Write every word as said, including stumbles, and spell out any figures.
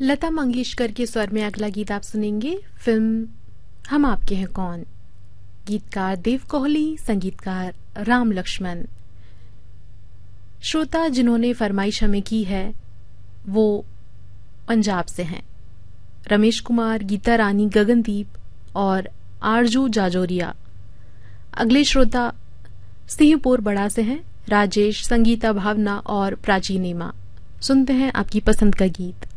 लता मंगेशकर के स्वर में अगला गीत आप सुनेंगे। फिल्म हम आपके हैं कौन। गीतकार देव कोहली, संगीतकार राम लक्ष्मण। श्रोता जिन्होंने फरमाइश हमें की है वो पंजाब से हैं। रमेश कुमार, गीता रानी, गगनदीप और आरजू जाजोरिया। अगले श्रोता सिंहपुर बड़ा से हैं, राजेश, संगीता, भावना और प्राची नेमा। सुनते हैं आपकी पसंद का गीत।